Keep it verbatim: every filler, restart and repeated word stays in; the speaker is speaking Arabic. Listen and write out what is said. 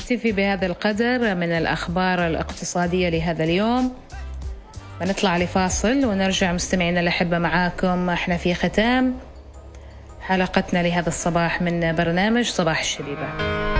نكتفي بهذا القدر من الأخبار الاقتصادية لهذا اليوم. بنطلع لفاصل ونرجع مستمعينا الأحبة معاكم. احنا في ختام حلقتنا لهذا الصباح من برنامج صباح الشبيبة.